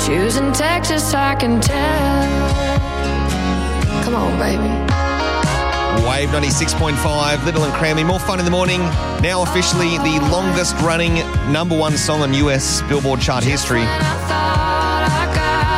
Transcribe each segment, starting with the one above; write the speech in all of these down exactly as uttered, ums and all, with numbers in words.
Choosing Texas, I can tell. Come on, baby. Wave ninety-six point five, Little and Crammy. More fun in the morning. Now officially the longest running number one song on U S Billboard chart history. When I thought I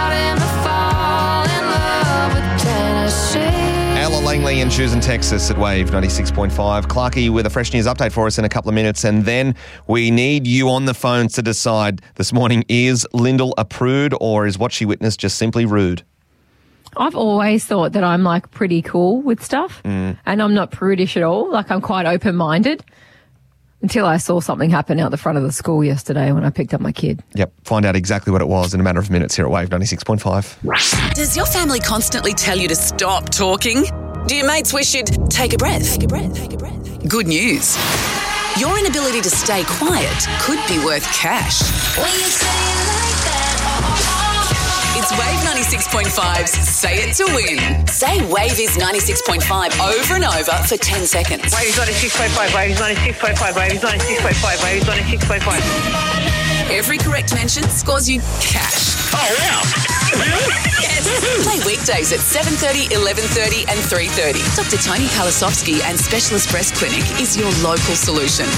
got him to fall in love with Tennessee. Ella Langley and Choosing Texas at Wave ninety-six point five. Clarkie with a fresh news update for us in a couple of minutes. And then we need you on the phones to decide this morning, is Lyndall a prude or is what she witnessed just simply rude? I've always thought that I'm like pretty cool with stuff mm. and I'm not prudish at all. Like I'm quite open-minded until I saw something happen out the front of the school yesterday when I picked up my kid. Yep. Find out exactly what it was in a matter of minutes here at Wave ninety-six point five. Does your family constantly tell you to stop talking? Do your mates wish you'd take a breath? Take a breath. Take a breath. Good news. Your inability to stay quiet could be worth cash. When you say it like that. It's Wave ninety-six point five's Say It to Win. Say Wave is ninety-six point five over and over for ten seconds. Wave is ninety-six point five, Wave is ninety-six point five, Wave is ninety-six point five, Wave is ninety-six point five. Every correct mention scores you cash. Oh, wow. Yes. Play weekdays at seven thirty, eleven thirty and three thirty. Doctor Tony Kalasovsky and Specialist Breast Clinic is your local solution.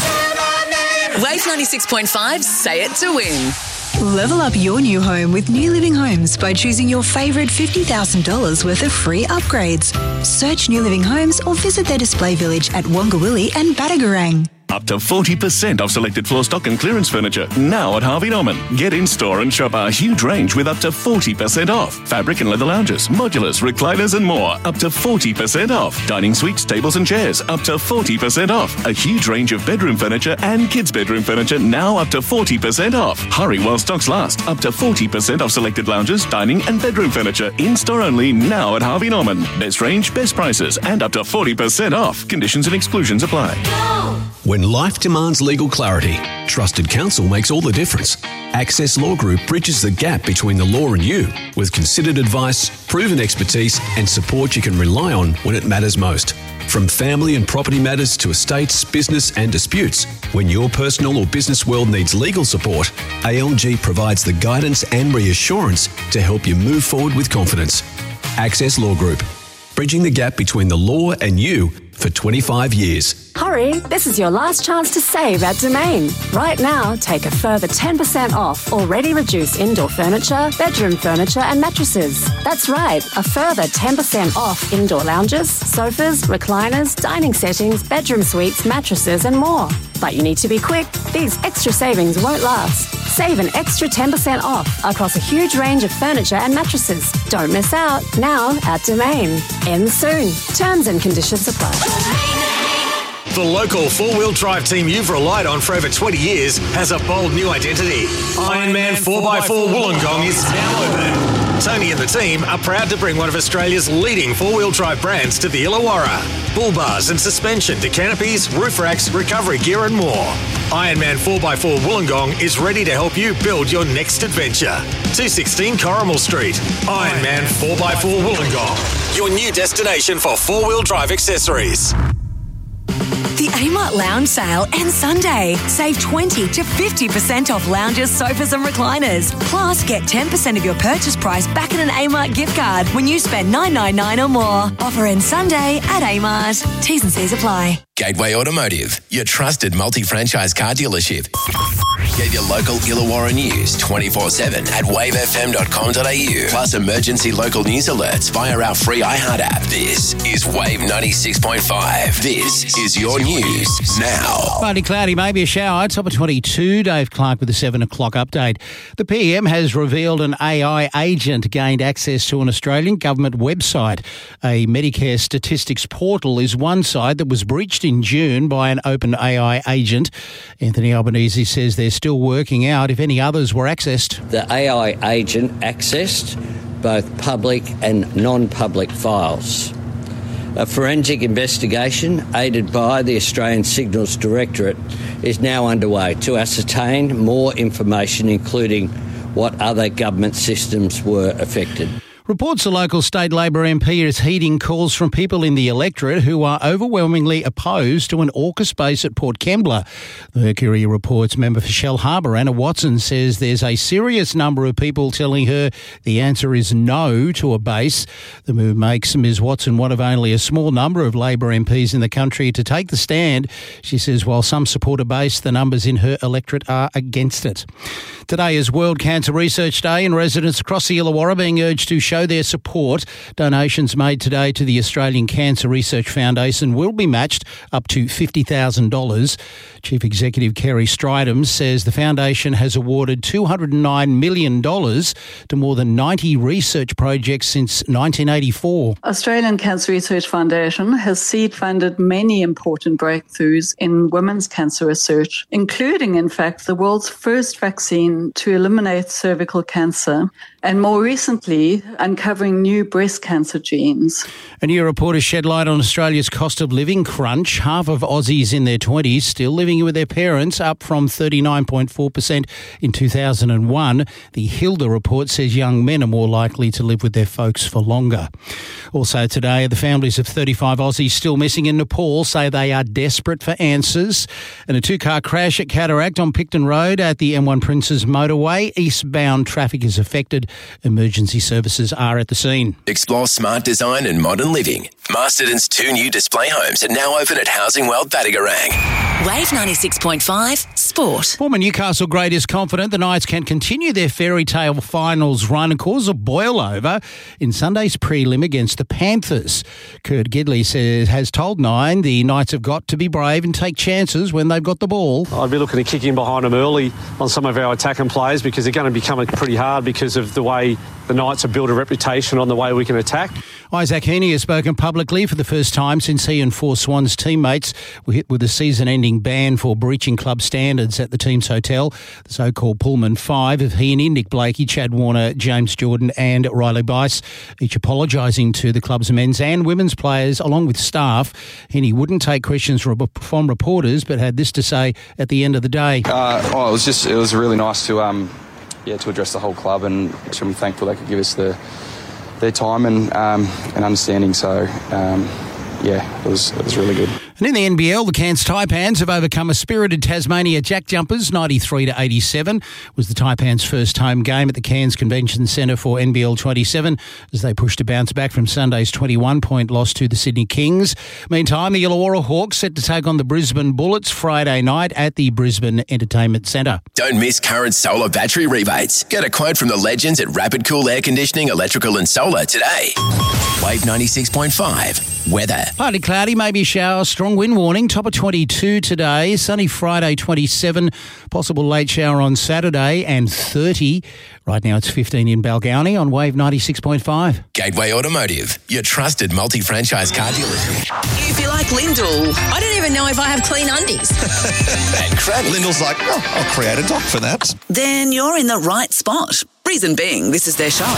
Wave ninety-six point five, Say It to Win. Level up your new home with New Living Homes by choosing your favourite fifty thousand dollars worth of free upgrades. Search New Living Homes or visit their display village at Wongawilli and Batagarang. Up to forty percent off selected floor stock and clearance furniture now at Harvey Norman. Get in store and shop our huge range with up to forty percent off. Fabric and leather lounges, modulars, recliners and more. Up to forty percent off. Dining suites, tables and chairs. Up to forty percent off. A huge range of bedroom furniture and kids' bedroom furniture now up to forty percent off. Hurry while stocks last. Up to forty percent off selected lounges, dining and bedroom furniture. In store only now at Harvey Norman. Best range, best prices and up to forty percent off. Conditions and exclusions apply. When life demands legal clarity, trusted counsel makes all the difference. Access Law Group bridges the gap between the law and you with considered advice, proven expertise and support you can rely on when it matters most. From family and property matters to estates, business and disputes, when your personal or business world needs legal support, A L G provides the guidance and reassurance to help you move forward with confidence. Access Law Group, bridging the gap between the law and you for twenty-five years. Hurry, this is your last chance to save at Domain. Right now, take a further ten percent off already reduced indoor furniture, bedroom furniture and mattresses. That's right, a further ten percent off indoor lounges, sofas, recliners, dining settings, bedroom suites, mattresses and more. But you need to be quick. These extra savings won't last. Save an extra ten percent off across a huge range of furniture and mattresses. Don't miss out. Now at Domain. Ends soon. Terms and conditions apply. The local four-wheel drive team you've relied on for over twenty years has a bold new identity. Ironman four by four Wollongong is now open. Tony and the team are proud to bring one of Australia's leading four-wheel drive brands to the Illawarra. Bull bars and suspension to canopies, roof racks, recovery gear and more. Ironman four by four Wollongong is ready to help you build your next adventure. two sixteen Corrimal Street. Ironman four by four Wollongong, your new destination for four-wheel drive accessories. The Amart Lounge Sale ends Sunday. Save twenty to fifty percent off lounges, sofas and recliners. Plus, get ten percent of your purchase price back in an Amart gift card when you spend nine ninety-nine or more. Offer ends Sunday at Amart. T's and C's apply. Gateway Automotive, your trusted multi-franchise car dealership. Get your local Illawarra news twenty-four seven at wave f m dot com dot a u. Plus emergency local news alerts via our free iHeart app. This is Wave ninety-six point five. This is your news now. Partly cloudy, maybe a shower. Top of twenty-two. Dave Clark with the seven o'clock update. The P M has revealed an A I agent gained access to an Australian government website. A Medicare statistics portal is one side that was breached in June by an open A I agent. Anthony Albanese says they're still working out if any others were accessed. The A I agent accessed both public and non-public files. A forensic investigation, aided by the Australian Signals Directorate, is now underway to ascertain more information, including what other government systems were affected. Reports a local state Labor M P is heeding calls from people in the electorate who are overwhelmingly opposed to an AUKUS base at Port Kembla. The Mercury reports member for Shellharbour, Anna Watson, says there's a serious number of people telling her the answer is no to a base. The move makes Miz Watson one of only a small number of Labor M Ps in the country to take the stand. She says while some support a base, the numbers in her electorate are against it. Today is World Cancer Research Day and residents across the Illawarra being urged to show their support. Donations made today to the Australian Cancer Research Foundation will be matched up to fifty thousand dollars. Chief Executive Kerry Stridham says the foundation has awarded two hundred nine million dollars to more than ninety research projects since nineteen eighty-four. Australian Cancer Research Foundation has seed funded many important breakthroughs in women's cancer research, including, in fact, the world's first vaccine to eliminate cervical cancer, and more recently, uncovering new breast cancer genes. A new report has shed light on Australia's cost of living crunch. Half of Aussies in their twenties still living with their parents, up from thirty-nine point four percent in two thousand one. The Hilda report says young men are more likely to live with their folks for longer. Also today, the families of thirty-five Aussies still missing in Nepal say they are desperate for answers. And a two-car crash at Cataract on Picton Road at the M one Princes motorway. Eastbound traffic is affected. Emergency services are at the scene. Explore smart design and modern living. Masterton's two new display homes are now open at Housing World Battigarang. Wave ninety-six point five Sport. Former Newcastle great is confident the Knights can continue their fairy tale finals run and cause a boil over in Sunday's prelim against the Panthers. Kurt Gidley says has told Nine the Knights have got to be brave and take chances when they've got the ball. I'd be looking to kick in behind them early on some of our attacking players because they're going to become pretty hard because of the way the Knights have built a reputation on the way we can attack. Isaac Heaney has spoken publicly for the first time since he and four Swans teammates were hit with a season-ending ban for breaching club standards at the team's hotel, the so-called Pullman Five of Heaney, Nick Blakey, Chad Warner, James Jordan and Riley Bice, each apologising to the club's men's and women's players along with staff. Heaney wouldn't take questions from reporters but had this to say at the end of the day. Uh, oh, it was just it was really nice to um, yeah to address the whole club, and I'm thankful they could give us the their time and um, and understanding. So um, yeah, it was it was really good. And in the N B L, the Cairns Taipans have overcome a spirited Tasmania Jack Jumpers, ninety-three to eighty-seven. It was the Taipans' first home game at the Cairns Convention Centre for N B L twenty-seven as they pushed to bounce back from Sunday's twenty-one point loss to the Sydney Kings. Meantime, the Illawarra Hawks set to take on the Brisbane Bullets Friday night at the Brisbane Entertainment Centre. Don't miss current solar battery rebates. Get a quote from the legends at Rapid Cool Air Conditioning, Electrical and Solar today. Wave ninety-six point five. Weather. Partly cloudy, maybe a shower, strong wind warning, top of twenty-two today, sunny Friday twenty-seven, possible late shower on Saturday and thirty. Right now it's fifteen in Balgownie on Wave ninety-six point five. Gateway Automotive, your trusted multi-franchise car dealership. If you like Lyndall, I don't even know if I have clean undies. And Cranny. Lyndall's like, oh, I'll create a doc for that. Then you're in the right spot. Reason being, this is their show.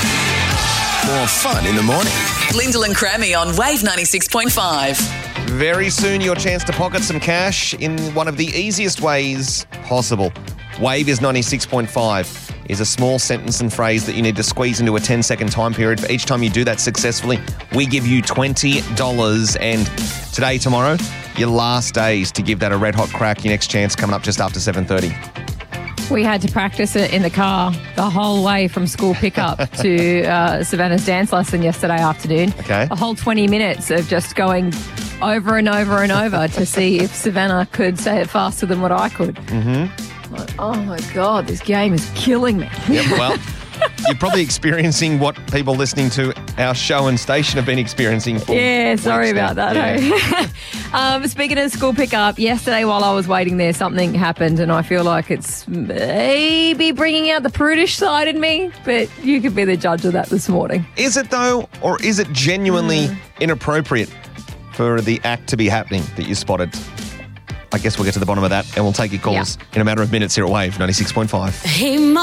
More fun in the morning. Lyndall and Crammy on Wave ninety-six point five. Very soon, your chance to pocket some cash in one of the easiest ways possible. Wave is ninety-six point five is a small sentence and phrase that you need to squeeze into a ten-second time period. For each time you do that successfully, we give you twenty dollars. And today, tomorrow, your last days to give that a red-hot crack. Your next chance coming up just after seven thirty. We had to practice it in the car the whole way from school pickup to uh, Savannah's dance lesson yesterday afternoon. Okay. A whole twenty minutes of just going over and over and over to see if Savannah could say it faster than what I could. Mm-hmm. Like, oh, my God, this game is killing me. Yep, well, you're probably experiencing what people listening to our show and station have been experiencing for Yeah, sorry weeks about now. that. Yeah. Hey? um, speaking of school pickup, yesterday while I was waiting there, something happened, and I feel like it's maybe bringing out the prudish side in me, but you could be the judge of that this morning. Is it, though, or is it genuinely Mm. inappropriate for the act to be happening that you spotted? I guess we'll get to the bottom of that, and we'll take your calls Yeah. in a matter of minutes here at Wave ninety-six point five. Hey,